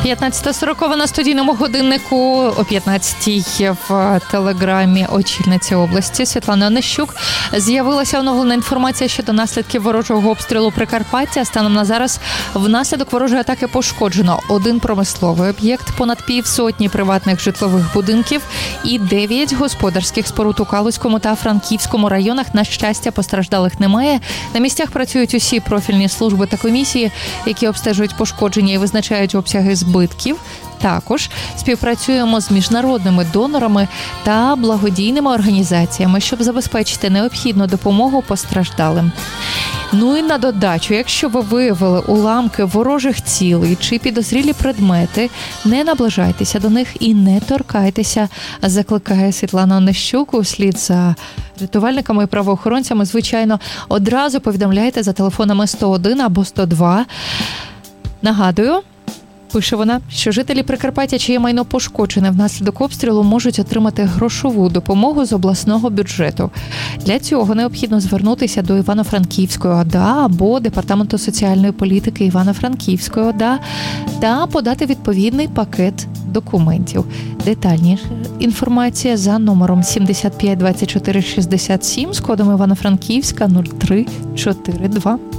15:40 на студійному годиннику, о 15:00 в телеграмі очільниці області Світлани Онищук з'явилася оновлена інформація щодо наслідків ворожого обстрілу Прикарпаття. Станом на зараз внаслідок ворожої атаки пошкоджено 1 промисловий об'єкт, понад півсотні приватних житлових будинків і 9 господарських споруд у Калузькому та Франківському районах. На щастя, постраждалих немає. На місцях працюють усі профільні служби та комісії, які обстежують пошкодження і визначають обсяги збитків. Також співпрацюємо з міжнародними донорами та благодійними організаціями, щоб забезпечити необхідну допомогу постраждалим. Ну і на додачу, якщо ви виявили уламки ворожих цілей чи підозрілі предмети, не наближайтеся до них і не торкайтеся, закликає Світлана Онищук. Услід за рятувальниками і правоохоронцями, звичайно, одразу повідомляйте за телефонами 101 або 102. Нагадую, пише вона, що жителі Прикарпаття, чиє майно пошкоджене внаслідок обстрілу, можуть отримати грошову допомогу з обласного бюджету. Для цього необхідно звернутися до Івано-Франківської ОДА або Департаменту соціальної політики Івано-Франківської ОДА та подати відповідний пакет документів. Детальніша інформація за номером 75 24 67 з кодом Івано-Франківська 0342.